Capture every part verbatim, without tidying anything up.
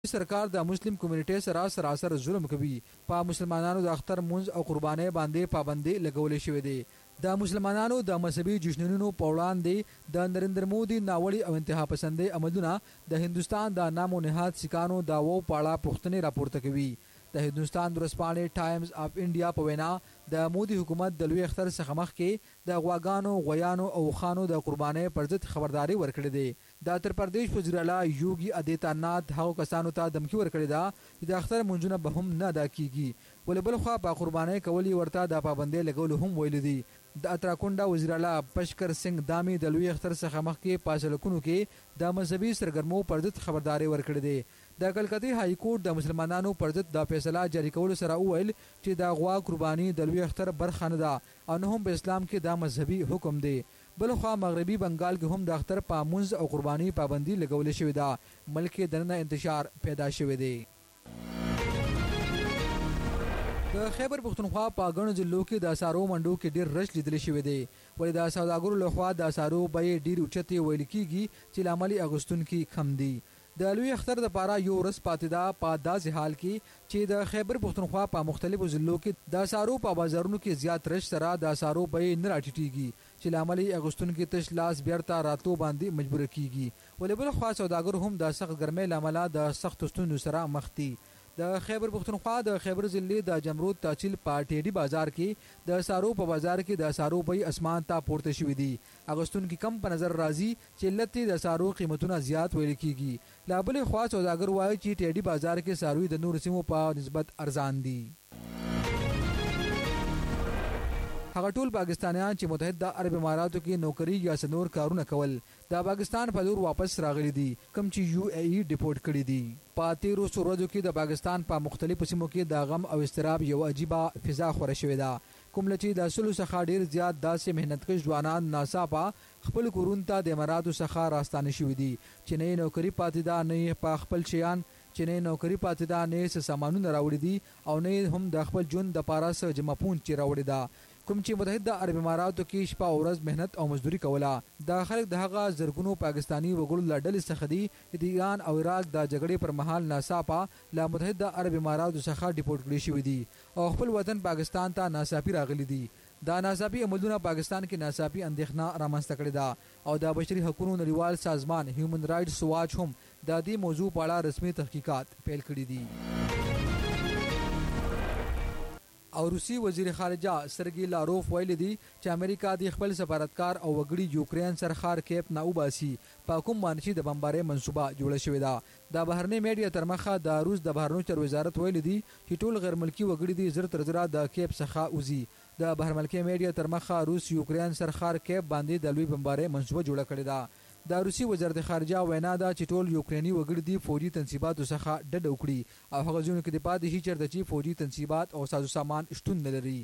سرکار د مسلم کمیونټي سره سراسر ظلم کوي. په مسلمانانو د اختر منځ او قربانۍ باندې پابندي لګولې شوې ده. د مسلمانانو د مذهبي جشنونو په وړاندې د نریندر مودي ناوړي او انتها پسندي عملونه د هندستان د نامو نهاد سکانو داوو پاړه پوښتنې راپورته کوي. د هندستان ورځپاڼې ټایمز اف انډیا په وینا د مودي حکومت د لوی اختر څخه مخکې د غواګانو غویانو او خانو د قربانۍ پر ضد خبرداري ورکړې ده. د اتر پردیش وزیر اعلی یوګي آدیتیانات هغو کسانو ته دمکی ورکړې ده چې د اختر منځونه به هم نه ادا کیږي، ولې بل خوا په قربانۍ کول ورته د پابندۍ لګول هم ویل دي. د اتراکونډا وزیر اعلی پشکر سنگ دامي د لوی اختر څخه مخکې پاسلکونو کې د مذهبي سرګرمو پر ضد خبرداري ورکړې ده. د کلکتې های کورټ د مسلمانانو پر ضد د فیصله جاری کولو سره وویل چې د غوا قرباني د لوی اختر برخه نه ده او نه هم په اسلام کې دا مذهبي حکم دی. بلخوا مغربي بنگال کې هم د اختر په منځ او قرباني پابندي لګولې شوې ده. ملک کې دننه انتشار پیدا شوی دی. د خیبر پختونخوا په ګڼو ضلعو کې د اسارو منډو کې ډیر رش لیدل شوی دی، ولې د سوداګرو لخوا د اسارو بیې ډیر اوچتې ویل کیږي چې لامل اغوستونکي کم دي. د لوی اختر د پاره یو ورځ پاتې ده په داسې حال کې چې د خیبر پختونخوا په مختلفو ضلعو کې د اسارو په بازارونو کې زیات رش سره د اسارو بیې نه راټیټیږي چې لامل اغوستونکي تش لاس بیرته راتلو باندې مجبور کیږي، ولې بل خوا سوداګر هم د سخت ګرمۍ لامل د سخت ستونزو سره مخ دي. د خیبر پختونخوا د خیبر ضلع د جمرود تحصیل په ټیډي بازار کې د سارو په بازار کې د سارو بیې اسمان ته پورته شوې دي. اغوستونکي کم په نظر راځي چې علت د سارو قیمتونه زیات ویل کیږي. لا بل خوا سوداګر وایي چې ټیډي بازار کې ساروی د نور سیمو په نسبت ارزان دي. هغه ټول پاکستانیان چې متحده عرب اماراتو کې نوکری یا سنور کارونه کول د پاکستان په لور واپس راغلي دي، کوم چې یو ای ای ډیپورټ کړي دي. په تیرو ورځو کې د پاکستان په مختلفو سیمو کې د غم او اضطراب یو عجیبه فضا خوره شوې ده، کوم چې د سلو څخه ډیر زیات داسې مهنتکش ځوانان ناڅاپه خپل کورون ته د اماراتو څخه راستانه شوي دي چې نه نوکری پاتې ده، نه په خپل شیان چې نه نوکری پاتې ده، نه څه سامانونه راوړي دي او نه هم د خپل ژوند د پاره څه جمع پون چې راوړي ده، کوم چې متحده عرب اماراتو کې شپه او ورځ مهنت او مزدوري کوله. دا خلک د هغه زرګونو پاکستانی وګړو له ډلې څخه دي چې د ایران او عراق د جګړې پر مهال ناڅاپه له متحده عرب اماراتو څخه ډیپورټ کړي شوي دي او خپل وطن پاکستان ته ناڅاپي راغلي دي. دا ناڅاپي عملونه پاکستان کې ناڅاپي اندېښنه رامنځته کړې ده او د بشري حقوقو نړیوال سازمان هیومن رائټس واچ هم د دې موضوع په اړه رسمي تحقیقات پیل کړي دي. او روسي وزیر خارجه سرګي لاروف ویل دي چې امریکا د خپل سفارتکار او وګړي یوکرين سرخار کیپ نه وباسي په کوم باندې چې د بمبارۍ منصوبه جوړه شوې ده. د بهرنی میډیا تر مخه د روس د بهرنیو چارو وزارت ویل دي چې ټول غیر ملکی وګړي دي زر تر زره د کیپ څخه وزي. د بهرملکي میډیا تر مخه روس یوکرين سرخار کیپ باندې د لوی بمبارۍ منصوبه جوړه کړې ده. د روسي وزارت خارجه وینا ده چې ټول یوکرینی وګړي د فوجي تنصیباتو څخه ډډه وکړي او هغه ځینو کې د پاتې شي چیرته چې فوجي تنصیبات او سازو سامان شتون نه لري.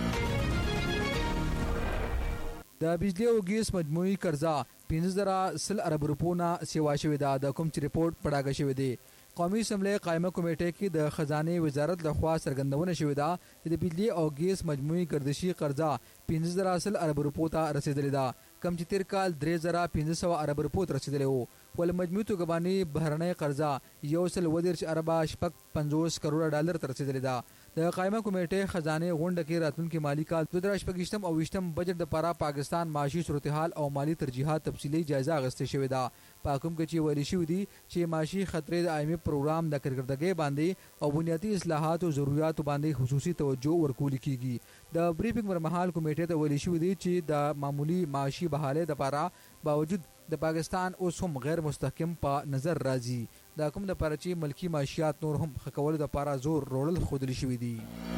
د بجلی او ګیس مجموعي قرضه پنځه زره سل ارب روپو نه سیوا شوې ده، د کوم چې ریپورت پړاګه شوې دی. قومي اسمبلی قائمه کمیټې کې د خزانه وزارت لخوا څرګندونه شوې ده چې د بجلی او ګیس مجموعي گردشي قرضه پنځه زره سل ارب روپو ته رسیدلې ده، کم چې تیر کال درې زره پنځه سوه ارب روپو ته رسیدلی وو، ول مجموعي توګه باندې بهرنۍ قرضه یو سل ودېرش اربه شپږ پنځوس کروړه ډالر ته رسیدلې ده. د قائمه کمیټې خزانه غونډه کې راتلونکي مالی کال دوه زره شپږ او ویشتم بجټ لپاره پاکستان معاشي صورتحال او مالی ترجیحات تفصیلي جایزه اخیستل شوې ده. په کوم کې چې ویل شوی دی چې معاشي خطرې د آی ایم ایف پروګرام د کارکردګۍ باندې او بنیادی اصلاحات او ضرورتو باندې خصوصي توجه ورکول کیږي. د بریفینګ پر مهال کمیټې ته ویل شوی دی چې د معمولی معاشي بحاله لپاره باوجود د پاکستان اوس هم غیر مستحکم په نظر راځي، دا کوم د لپاره چې ملکی معاشيات نور هم خکول د لپاره زور روړل خودلی شوی دی.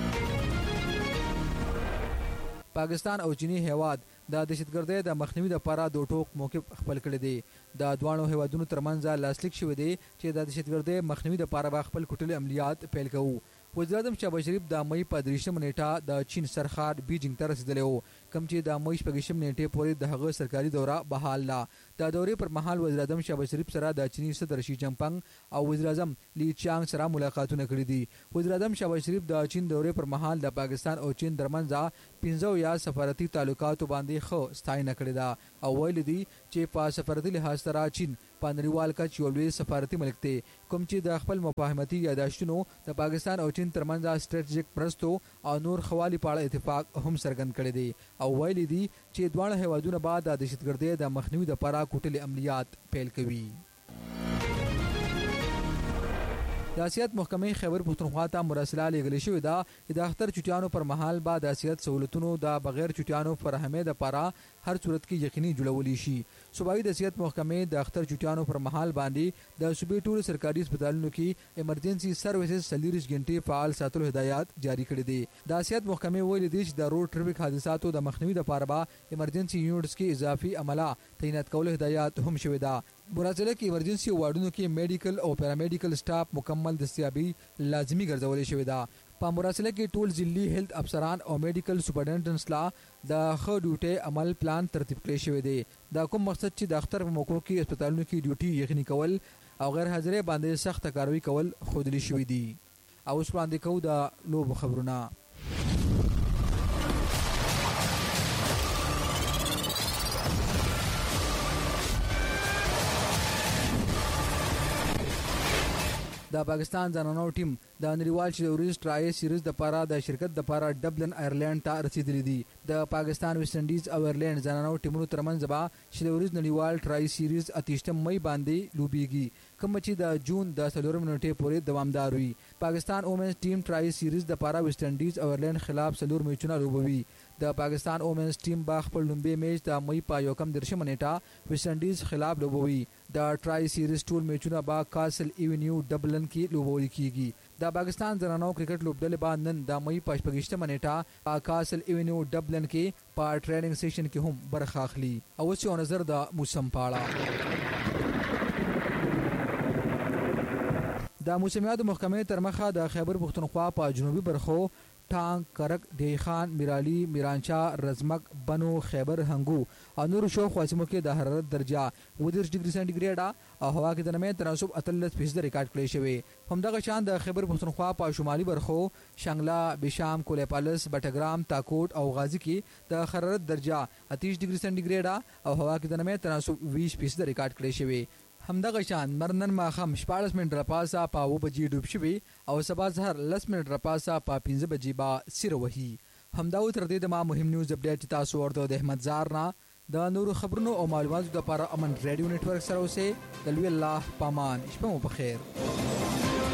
پاکستان او چینی هیواد د دهشتګردۍ د مخنیوي لپاره دوه ټوک موقف خپل کړی دی. د دوانو هیوادونو ترمنځ لاسلیک شوی دی چې د دهشتګردۍ مخنیوي لپاره خپل کوټلي عملیات پیل کوي. وزیر اعظم شهباز شریف د مئی په دریشم نیټه د چین سرخار بیجینګ ته رسیدلی وو، کوم چې د مئی شپږشم نیټې پورې د هغه سرکاري دوره بحال ده. د دورې پر مهال وزیر اعظم شهباز شریف سره د چینی صدر شي جن پنګ او وزیر اعظم لی چانګ سره ملاقاتونه کړي دي. وزیر اعظم شهباز شریف د چین دورې پر مهال د پاکستان او چین ترمنځ پنځه یا سفارتي تعلقاتو باندې خو ستاینه کړې ده او ویل دي چې په سفارتي لحاظ سره چین په نړیوال کچ یو لوی سفارتي ملک دی کوم چې د خپل مفاهمتي یاداشتونو د پاکستان او چین ترمنځ سټریټیجیک مرستو او نور خوالي په اړه اتفاق هم څرګند کړی دی او ویلي دي چې دواړه هیوادونه بعد د دهشتګردۍ د مخنیوي لپاره کوټلې عملیات پیل کوي. د اسیات محکمې خیبر پښتونخوا ته مراسله لیږل شوې ده چې د اختر چټیانو پر مهال به د اسیات سہولتونو د بغیر چټیانو فراهمۍ لپاره هر صورت کې یقیني جوړولی شي. صوبایي د اسیات محکمې د اختر چټیانو پر مهال باندې د صوبې ټولو سرکاري هسپتالونو کې ایمرجنسي سروسز څلوېښت غنټې فعال ساتلو هدایات جاری کړي دي. د اسیات محکمې ویلي دي چې د روډ ټریفیک حادثاتو د مخنیوي لپاره به ایمرجنسي یونټس کې اضافي عمله تعینات کولو هدایات هم شوې ده. مراسله کې ایمرجنسي وارډونو کې میډیکل او پیرامیډیکل سټاف مکمل دستیابي لازمي ګرځولې شوې ده. په مراسله کې ټول ضلعي هیلث افسران او میډیکل سپرنټنډنټس لا د ښه ډیوټي عمل پلان ترتیب کړی شوی دی. دا کوم مقصد چې د اختر په موقعو کې هسپتالونو کې ډیوټي یقیني کول او غیر حاضرۍ باندې سخت کاروي کول ښودل شوي دي. او اوس وړاندې کوو د لوبو خبرونه. د پاکستان زنانو ټیم د نړیوال شلوريز ټرای سیریز د لپاره د شرکت د لپاره ډبلن آیرلند ته رسیدلی دي. د پاکستان ویسټ انډیز او آیرلند زنانو ټیمونو ترمنځ به شلوريز نړیوال ټرای سیریز اتیشتم مئی باندې لوبيږي کوم چې د جون د څلورم نیټې پورې دوامدار وي. پاکستان وومنز ټیم ټرای سیریز د لپاره ویسټ انډیز او آیرلند خلاف څلور میچونه لوبوي. د پاکستان وومنز ټیم با خپل لومبي میچ د مئی په یو کم درشم نیټه ویسټ انډیز خلاف لوبوي. د ټرای سیریز ټول میچونه با کاسل ایونیو ډبلن کې لوبول کیږي. د پاکستان زنانو کرکټ لوبډلې با نن د مئی په شپږشتمه نیټه په کاسل ایونیو ډبلن کې په ټریننګ سیشن کې هم برخه اخلي. او اوس یو نظر د موسم په اړه. د موسمیاتو محکمې تر مخه د خیبر پښتونخوا په جنوبي برخو ټانک، کرک، دیخان، میرالی، میرانچا، رزمک، بنو، خیبر، هنګو او نور شاوخوا سیمو کې د حرارت درجه اووه ډیګري سانتیګریډ او هوا کې د نمي تناسب اتلس فیصد ریکارډ کړی شوی. همدغه شان د خیبر پښتونخوا په شمالي برخو شنګلا، بشام، کولیپالس، بټګرام، تاکوټ او غازی کې د حرارت درجه اتیس ډیګري سانتیګریډ او هوا کې د نمي تناسب بیس فیصد ریکارډ کړی شوی. همدغه شان مرنن ماخم شپاړس منټ راپاسه په اووه بجې ډوب شوی او سبا سهار لس منټ راپاسه په پنځه بجې با سیره وهي. همدا و تر دې د ما مهم نیوز اپډیټ تاسو ورته د احمد زار نه د نورو خبرونو او معلوماتو لپاره امن ریډیو نتورک سره اوسه. د لوی الله پامان شپه مو بخیر.